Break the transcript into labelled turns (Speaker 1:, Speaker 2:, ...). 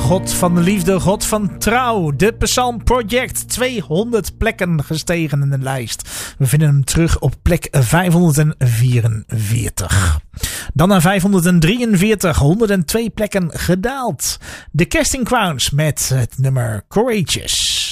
Speaker 1: God van de liefde, God van trouw. De Psalm Project, 200 plekken gestegen in de lijst. We vinden hem terug op plek 544. Dan naar 543, 102 plekken gedaald. De Casting Crowns met het nummer Courageous.